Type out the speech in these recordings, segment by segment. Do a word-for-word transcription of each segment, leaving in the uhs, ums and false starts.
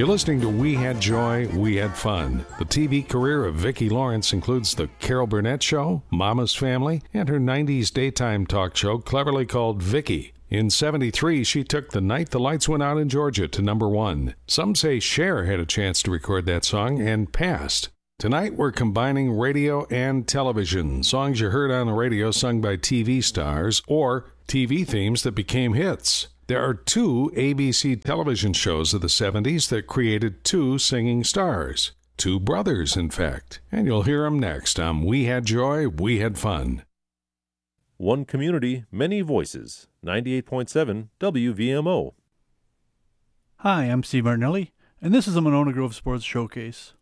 You're listening to We Had Joy, We Had Fun. The T V career of Vicki Lawrence includes The Carol Burnett Show, Mama's Family, and her nineties daytime talk show cleverly called Vicki. In seventy-three, she took The Night the Lights Went Out in Georgia to number one. Some say Cher had a chance to record that song and passed. Tonight, we're combining radio and television, songs you heard on the radio sung by T V stars, or T V themes that became hits. There are two A B C television shows of the seventies that created two singing stars. Two brothers, in fact. And you'll hear them next on We Had Joy, We Had Fun. One community, many voices. ninety-eight point seven W V M O. Hi, I'm Steve Martinelli, and this is the Monona Grove Sports Showcase.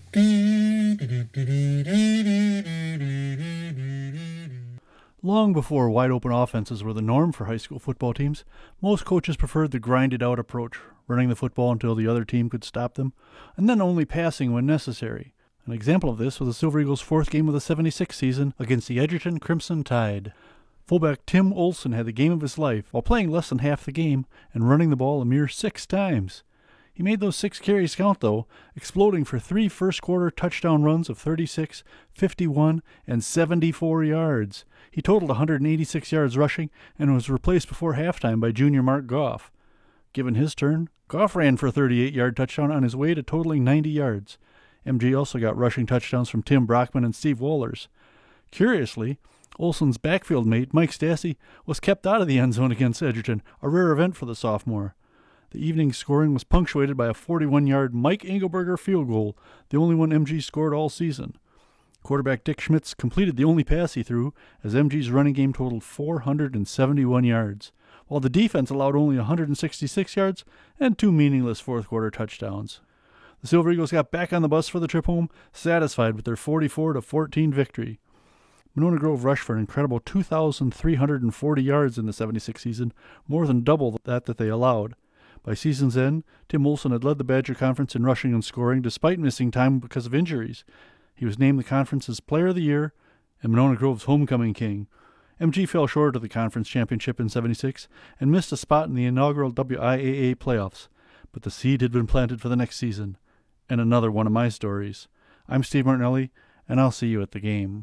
Long before wide-open offenses were the norm for high school football teams, most coaches preferred the grinded-out approach, running the football until the other team could stop them, and then only passing when necessary. An example of this was the Silver Eagles' fourth game of the seventy-six season against the Edgerton Crimson Tide. Fullback Tim Olson had the game of his life while playing less than half the game and running the ball a mere six times. He made those six carries count, though, exploding for three first-quarter touchdown runs of thirty-six, fifty-one, and seventy-four yards. He totaled one hundred eighty-six yards rushing and was replaced before halftime by junior Mark Goff. Given his turn, Goff ran for a thirty-eight-yard touchdown on his way to totaling ninety yards. M G also got rushing touchdowns from Tim Brockman and Steve Wohlers. Curiously, Olson's backfield mate, Mike Stassi, was kept out of the end zone against Edgerton, a rare event for the sophomore. The evening's scoring was punctuated by a forty-one-yard Mike Engelberger field goal, the only one M G scored all season. Quarterback Dick Schmitz completed the only pass he threw, as M G's running game totaled four hundred seventy-one yards, while the defense allowed only one hundred sixty-six yards and two meaningless fourth-quarter touchdowns. The Silver Eagles got back on the bus for the trip home, satisfied with their forty-four to fourteen victory. Monona Grove rushed for an incredible two thousand three hundred forty yards in the seventy-six season, more than double that that they allowed. By season's end, Tim Olson had led the Badger Conference in rushing and scoring despite missing time because of injuries. He was named the conference's Player of the Year and Monona Grove's Homecoming King. M G fell short of the conference championship in seventy-six and missed a spot in the inaugural W I A A playoffs, but the seed had been planted for the next season. And another one of my stories. I'm Steve Martinelli, and I'll see you at the game.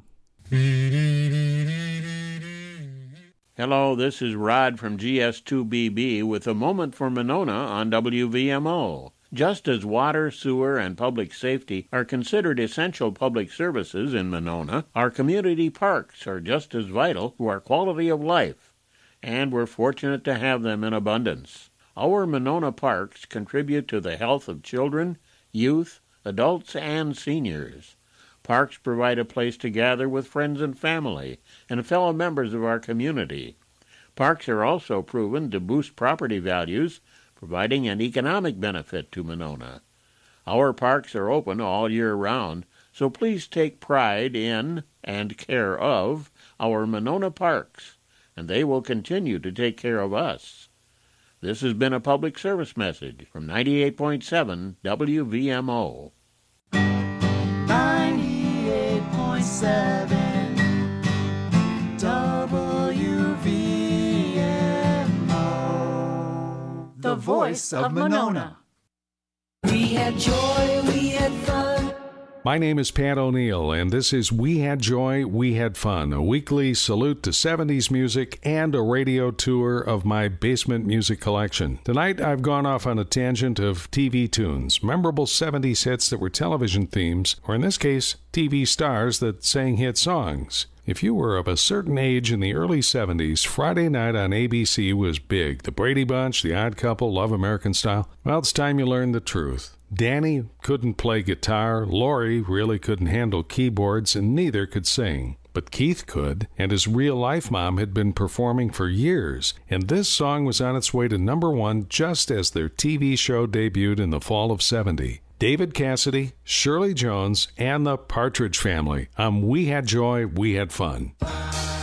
Hello, this is Rod from G S two B B with a moment for Monona on W V M O. Just as water, sewer, and public safety are considered essential public services in Monona, our community parks are just as vital to our quality of life, and we're fortunate to have them in abundance. Our Monona parks contribute to the health of children, youth, adults, and seniors. Parks provide a place to gather with friends and family and fellow members of our community. Parks are also proven to boost property values, providing an economic benefit to Monona. Our parks are open all year round, so please take pride in and care of our Monona parks, and they will continue to take care of us. This has been a public service message from ninety-eight point seven W V M O. ninety-eight point seven W V M O, the voice of Monona. We had joy, we had fun. My name is Pat O'Neill, and this is We Had Joy, We Had Fun, a weekly salute to seventies music and a radio tour of my basement music collection. Tonight, I've gone off on a tangent of T V tunes, memorable seventies hits that were television themes, or in this case, T V stars that sang hit songs. If you were of a certain age in the early seventies, Friday night on A B C was big. The Brady Bunch, The Odd Couple, Love American Style. Well, it's time you learned the truth. Danny couldn't play guitar, Lori really couldn't handle keyboards, and neither could sing. But Keith could, and his real-life mom had been performing for years, and this song was on its way to number one just as their T V show debuted in the fall of seventy. David Cassidy, Shirley Jones, and the Partridge Family on We Had Joy, We Had Fun.